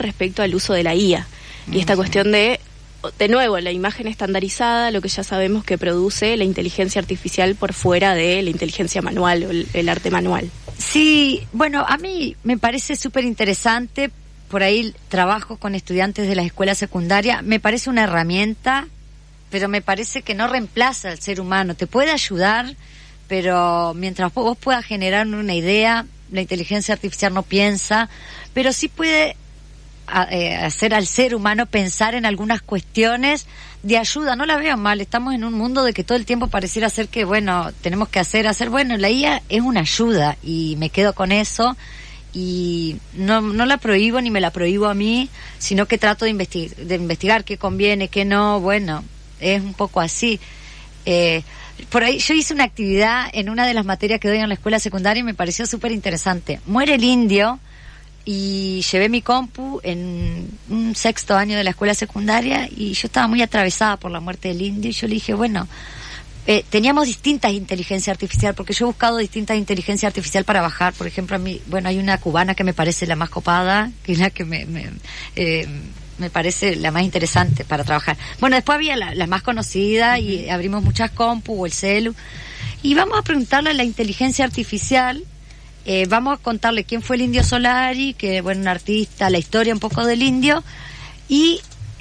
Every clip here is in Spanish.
respecto al uso de la IA. Y esta cuestión de nuevo, la imagen estandarizada, lo que ya sabemos que produce la inteligencia artificial por fuera de la inteligencia manual o el arte manual. Sí, bueno, a mí me parece súper interesante. Por ahí trabajo con estudiantes de la escuela secundaria. Me parece una herramienta, pero me parece que no reemplaza al ser humano. Te puede ayudar, pero mientras vos puedas generar una idea, la inteligencia artificial no piensa, pero sí puede hacer al ser humano pensar en algunas cuestiones de ayuda. No la veo mal, estamos en un mundo de que todo el tiempo pareciera ser que, bueno, tenemos que hacer, bueno, la IA es una ayuda y me quedo con eso y no la prohíbo ni me la prohíbo a mí, sino que trato de investigar qué conviene, qué no. Bueno, es un poco así. Por ahí yo hice una actividad en una de las materias que doy en la escuela secundaria y me pareció súper interesante. Muere el indio y llevé mi compu en un 6º año de la escuela secundaria y yo estaba muy atravesada por la muerte del indio y yo le dije, bueno, teníamos distintas inteligencias artificiales, porque yo he buscado distintas inteligencias artificiales para bajar. Por ejemplo, a mí, bueno, hay una cubana que me parece la más copada, que es la que me parece la más interesante para trabajar. Bueno, después había la más conocida y abrimos muchas compu o el celu y vamos a preguntarle a la inteligencia artificial. Vamos a contarle quién fue el Indio Solari, que bueno, un artista, la historia un poco del indio, y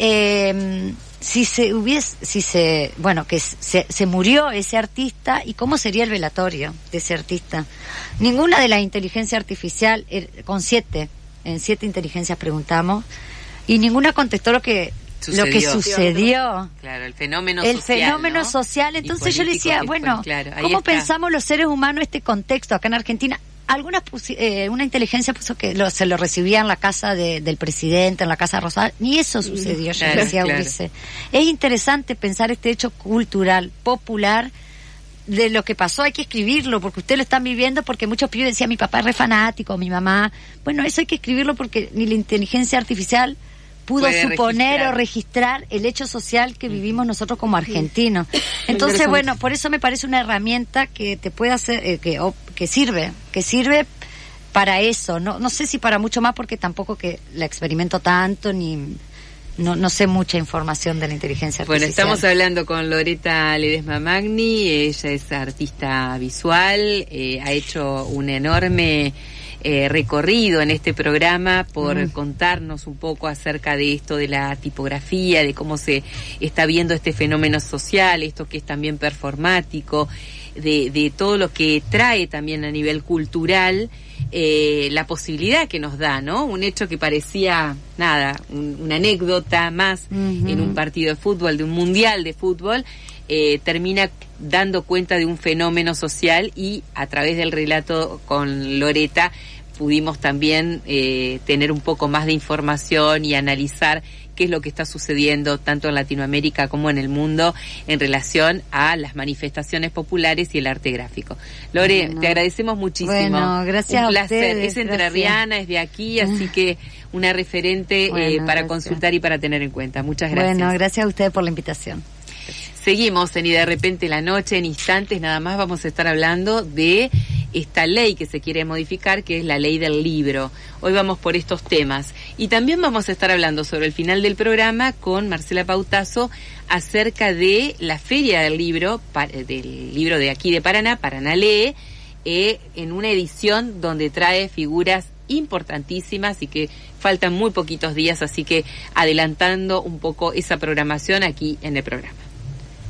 se murió ese artista y cómo sería el velatorio de ese artista. Ninguna de las inteligencias artificial, en 7 inteligencias preguntamos, y ninguna contestó lo que sucedió. Claro, el fenómeno social. Social. Entonces yo le decía, bueno, ¿cómo pensamos los seres humanos este contexto acá en Argentina? Una inteligencia puso que se lo recibía en la casa del presidente, en la casa rosada, ni eso sucedió. Yo decía, Ulises, es interesante pensar este hecho cultural, popular, de lo que pasó. Hay que escribirlo porque ustedes lo están viviendo, porque muchos pibes decían, mi papá es re fanático, mi mamá. Bueno, eso hay que escribirlo porque ni la inteligencia artificial pudo suponer o registrar el hecho social que vivimos nosotros como argentinos. Entonces, bueno, por eso me parece una herramienta que te puede hacer, que sirve para eso. No sé si para mucho más, porque tampoco que la experimento tanto, ni no sé mucha información de la inteligencia artificial. Bueno, estamos hablando con Loreta Ledesma Magni. Ella es artista visual, ha hecho un enorme recorrido en este programa por contarnos un poco acerca de esto de la tipografía, de cómo se está viendo este fenómeno social, esto que es también performático, de todo lo que trae también a nivel cultural, la posibilidad que nos da, ¿no? Un hecho que parecía, una anécdota más en un partido de fútbol, de un mundial de fútbol, termina dando cuenta de un fenómeno social, y a través del relato con Loreta pudimos también tener un poco más de información y analizar qué es lo que está sucediendo tanto en Latinoamérica como en el mundo en relación a las manifestaciones populares y el arte gráfico. Lore, te agradecemos muchísimo. Bueno, gracias. Un placer. A ustedes, es entrerriana, es de aquí, así que una referente para consultar y para tener en cuenta. Muchas gracias. Bueno, gracias a ustedes por la invitación. Seguimos en Y de repente la noche. En instantes nada más vamos a estar hablando de esta ley que se quiere modificar, que es la ley del libro. Hoy vamos por estos temas. Y también vamos a estar hablando sobre el final del programa con Marcela Pautazo acerca de la Feria del Libro de aquí de Paraná, Paraná Lee, en una edición donde trae figuras importantísimas y que faltan muy poquitos días, así que adelantando un poco esa programación aquí en el programa.